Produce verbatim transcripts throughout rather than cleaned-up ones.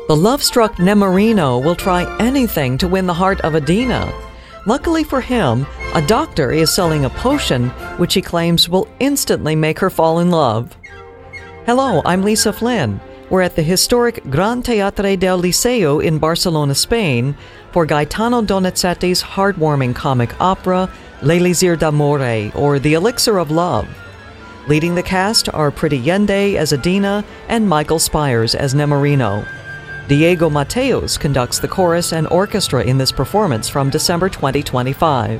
The love-struck Nemorino will try anything to win the heart of Adina. Luckily for him, a doctor is selling a potion which he claims will instantly make her fall in love. Hello, I'm Lisa Flynn. We're at the historic Gran Teatre del Liceo in Barcelona, Spain, for Gaetano Donizetti's heartwarming comic opera, L'Elixir d'Amore, or The Elixir of Love. Leading the cast are Pretty Yende as Adina and Michael Spires as Nemorino. Diego Mateos conducts the chorus and orchestra in this performance from December twenty twenty-five.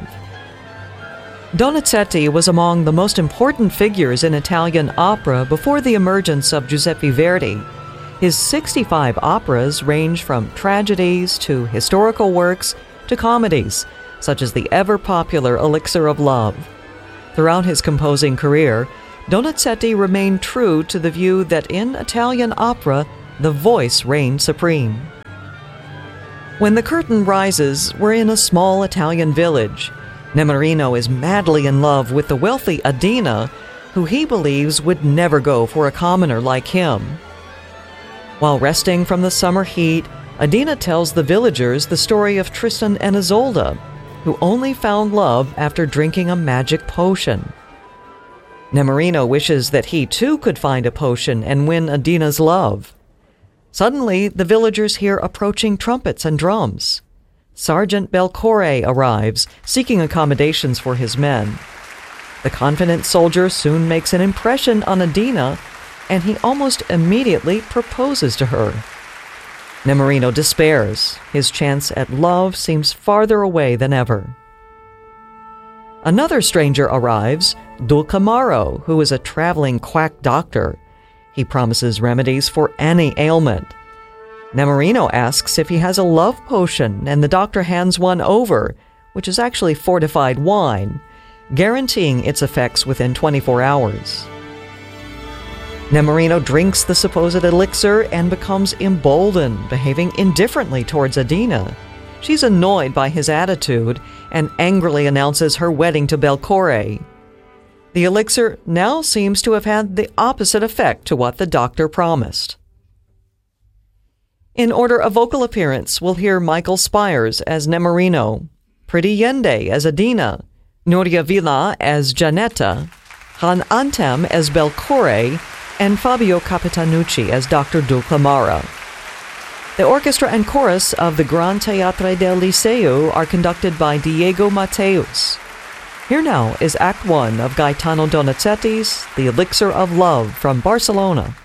Donizetti was among the most important figures in Italian opera before the emergence of Giuseppe Verdi. His sixty-five operas range from tragedies to historical works to comedies, such as the ever-popular Elixir of Love. Throughout his composing career, Donizetti remained true to the view that in Italian opera, the voice reigned supreme. When the curtain rises, we're in a small Italian village. Nemorino is madly in love with the wealthy Adina, who he believes would never go for a commoner like him. While resting from the summer heat, Adina tells the villagers the story of Tristan and Isolde, who only found love after drinking a magic potion. Nemorino wishes that he too could find a potion and win Adina's love. Suddenly, the villagers hear approaching trumpets and drums. Sergeant Belcore arrives, seeking accommodations for his men. The confident soldier soon makes an impression on Adina, and he almost immediately proposes to her. Nemorino despairs. His chance at love seems farther away than ever. Another stranger arrives, Dulcamaro, who is a traveling quack doctor. He promises remedies for any ailment. Nemorino asks if he has a love potion, and the doctor hands one over, which is actually fortified wine, guaranteeing its effects within twenty-four hours. Nemorino drinks the supposed elixir and becomes emboldened, behaving indifferently towards Adina. She's annoyed by his attitude and angrily announces her wedding to Belcore. The elixir now seems to have had the opposite effect to what the doctor promised. In order of vocal appearance, we'll hear Michael Spires as Nemorino, Pretty Yende as Adina, Nuria Villa as Janetta, Han Antem as Belcore, and Fabio Capitanucci as Doctor Dulcamaro. The orchestra and chorus of the Gran Teatre del Liceo are conducted by Diego Mateos. Here now is Act One of Gaetano Donizetti's The Elixir of Love from Barcelona.